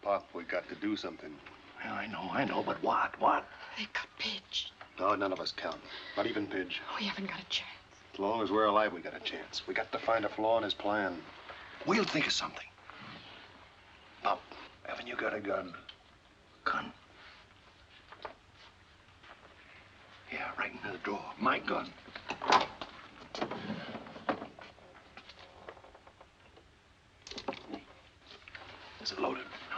Pop, we got to do something. Yeah, I know, but what? What? They've got Pidge. No, none of us count. Not even Pidge. We haven't got a chance. As long as we're alive, we got a chance. We got to find a flaw in his plan. We'll think of something. Pop, haven't you got a gun? Gun? Yeah, right in the drawer. My gun. Is it loaded? No.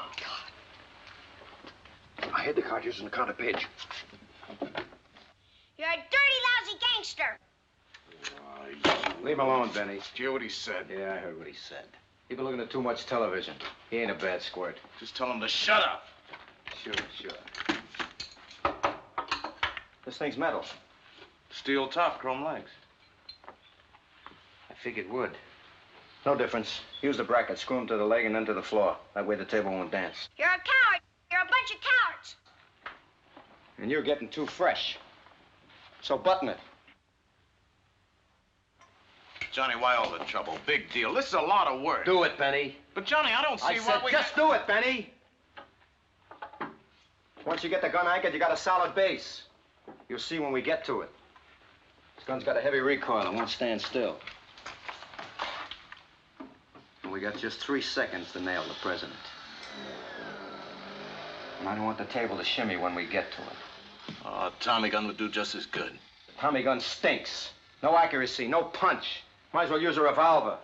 God. I hid the cartridge in the counter page. You're a dirty, lousy gangster. Leave him alone, Benny. Did you hear what he said? Yeah, I heard what he said. He's been looking at too much television. He ain't a bad squirt. Just tell him to shut up. Sure. This thing's metal. Steel top, chrome legs. I figured wood. No difference. Use the bracket, screw him to the leg and then to the floor. That way the table won't dance. You're a coward. You're a bunch of cowards. And you're getting too fresh. So button it. Johnny, why all the trouble? Big deal. This is a lot of work. Do it, Benny. But, Johnny, I don't see I said why we... just do it, Benny. Once you get the gun anchored, you got a solid base. You'll see when we get to it. This gun's got a heavy recoil. It won't stand still. And we got just 3 seconds to nail the president. And I don't want the table to shimmy when we get to it. Oh, a Tommy gun would do just as good. The Tommy gun stinks. No accuracy, no punch. Might as well use a revolver.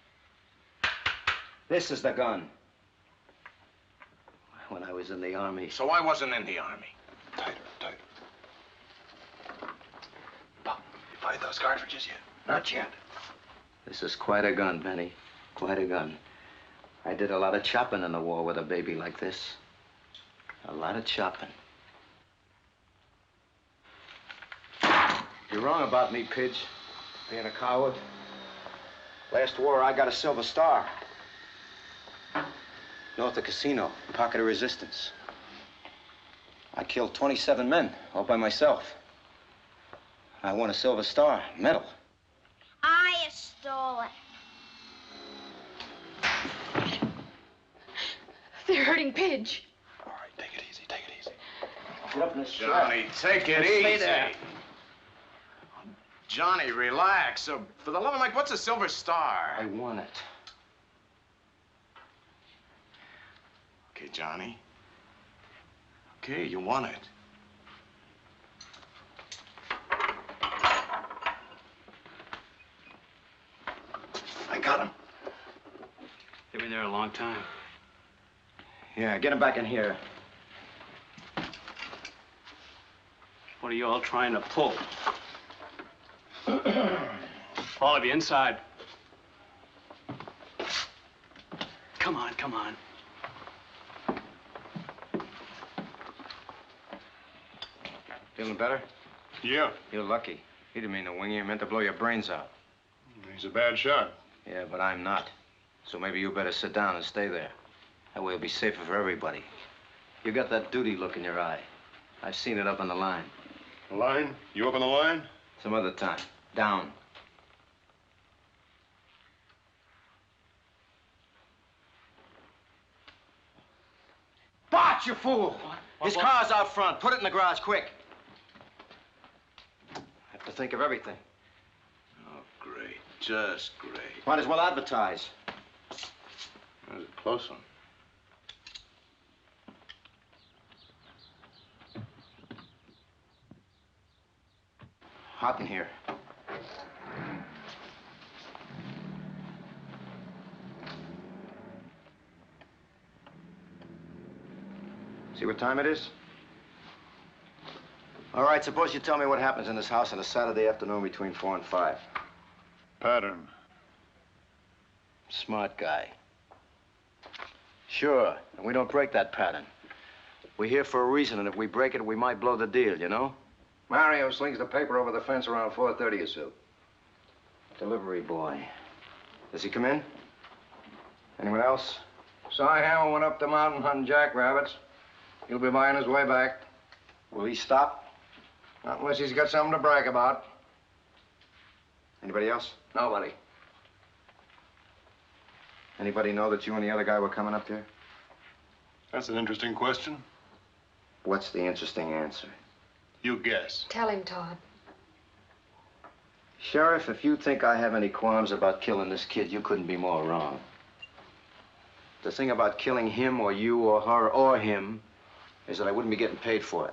This is the gun. When I was in the Army. So I wasn't in the Army. Tighter. Pop, you find those cartridges yet? Not yet. This is quite a gun, Benny. Quite a gun. I did a lot of chopping in the war with a baby like this. A lot of chopping. You're wrong about me, Pidge. Being a coward. Last war, I got a Silver Star. North of Casino, pocket of resistance. I killed 27 men, all by myself. I won a Silver Star, medal. I stole it. They're hurting Pidge. All right, take it easy. Get up in this Johnny, take it Stay easy. there. Johnny, relax. For the love of Mike, what's a Silver Star? I won it. Okay, Johnny. Okay, you won it. I got him. They've been there a long time. Yeah, get him back in here. What are you all trying to pull? All of you inside. Come on, come on. Feeling better? Yeah, You're lucky. He didn't mean to wing you. He meant to blow your brains out. he's a bad shot. Yeah, but I'm not. So maybe you better sit down and stay there. That way it'll be safer for everybody. You got that duty look in your eye. I've seen it up on the line. The line? You up on the line? Some other time. Down. Bart, you fool! His car's out front. Put it in the garage, quick. I have to think of everything. Oh, great. Just great. Might as well advertise. That was a close one. Hot in here. See what time it is? All right, suppose you tell me what happens in this house on a Saturday afternoon between 4 and 5. Pattern. Smart guy. Sure, and we don't break that pattern. We're here for a reason, and if we break it, we might blow the deal, you know? Mario slings the paper over the fence around 4:30 or so. Delivery boy. Does he come in? Anyone else? Cy Hammer went up the mountain hunting jackrabbits. He'll be by on his way back. Will he stop? Not unless he's got something to brag about. Anybody else? Nobody. Anybody know that you and the other guy were coming up there? That's an interesting question. What's the interesting answer? You guess. Tell him, Todd. Sheriff, if you think I have any qualms about killing this kid, you couldn't be more wrong. The thing about killing him or you or her or him is that I wouldn't be getting paid for it.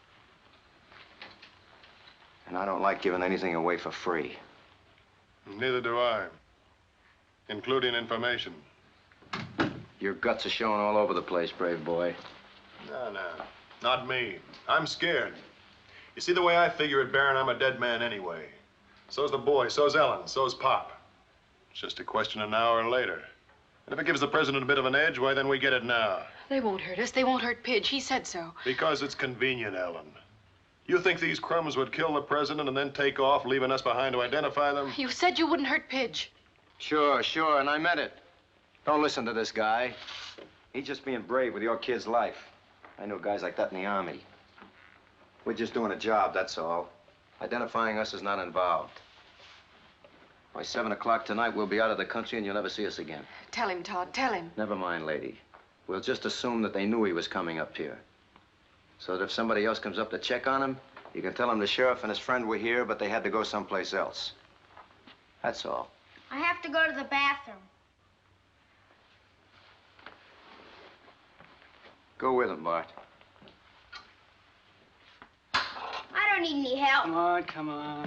And I don't like giving anything away for free. Neither do I. Including information. Your guts are showing all over the place, brave boy. No, not me. I'm scared. You see, the way I figure it, Baron, I'm a dead man anyway. So's the boy, so's Ellen, so's Pop. It's just a question of an hour later. And if it gives the president a bit of an edge, why, then we get it now. They won't hurt us. They won't hurt Pidge. He said so. Because it's convenient, Ellen. You think these crumbs would kill the president and then take off, leaving us behind to identify them? You said you wouldn't hurt Pidge. Sure, and I meant it. Don't listen to this guy. He's just being brave with your kid's life. I know guys like that in the Army. We're just doing a job, that's all. Identifying us is not involved. By 7 o'clock tonight, we'll be out of the country and you'll never see us again. Tell him, Todd. Tell him. Never mind, lady. We'll just assume that they knew he was coming up here. So that if somebody else comes up to check on him, you can tell him the sheriff and his friend were here, but they had to go someplace else. That's all. I have to go to the bathroom. Go with him, Bart. I don't need any help. Come on, come on.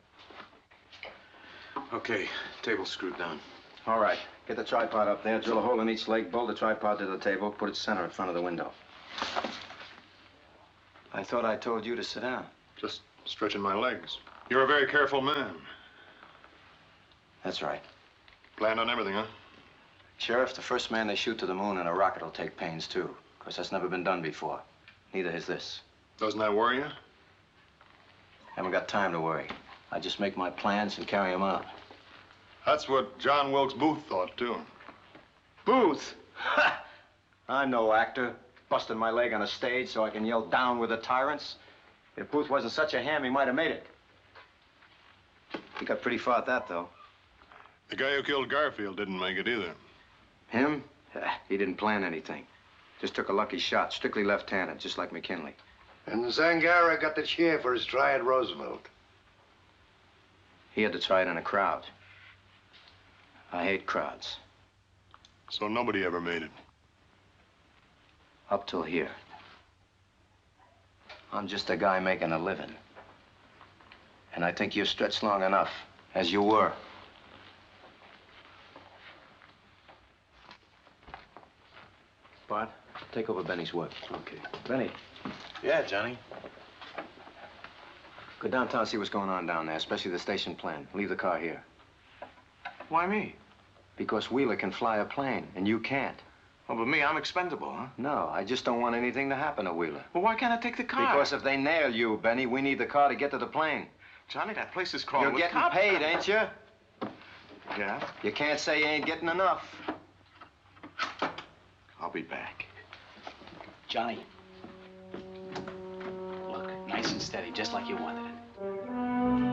Okay, table screwed down. All right. Get the tripod up there, drill a hole in each leg, bolt the tripod to the table, put it center in front of the window. I thought I told you to sit down. Just stretching my legs. You're a very careful man. That's right. Planned on everything, huh? Sheriff, the first man they shoot to the moon in a rocket will take pains, too. Because that's never been done before. Neither has this. Doesn't that worry you? Haven't got time to worry. I just make my plans and carry them out. That's what John Wilkes Booth thought, too. Booth? Ha! I'm no actor. Busting my leg on a stage so I can yell down with the tyrants. If Booth wasn't such a ham, he might have made it. He got pretty far at that, though. The guy who killed Garfield didn't make it either. Him? He didn't plan anything. Just took a lucky shot, strictly left-handed, just like McKinley. And Zangara got the cheer for his try at Roosevelt. He had to try it in a crowd. I hate crowds. So nobody ever made it. Up till here. I'm just a guy making a living. And I think you're stretched long enough, as you were. Bart, take over Benny's work. Okay. Benny, Yeah, Johnny. go downtown, see what's going on down there, especially the station plan. Leave the car here. Why me? Because Wheeler can fly a plane, and you can't. Oh, but me, I'm expendable, huh? No, I just don't want anything to happen to Wheeler. Well, why can't I take the car? Because if they nail you, Benny, we need the car to get to the plane. Johnny, that place is crawling You're with getting cops. paid, ain't you? Yeah? You can't say you ain't getting enough. I'll be back. Johnny. Look, nice and steady, just like you wanted it.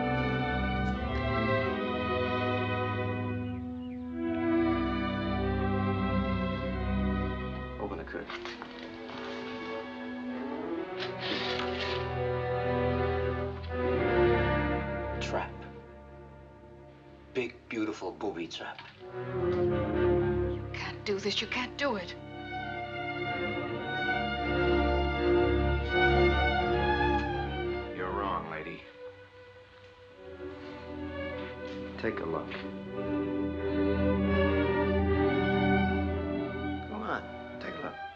Open the curtain. Trap. Big, beautiful booby trap. You can't do this. You can't do it. You're wrong, lady. Take a look.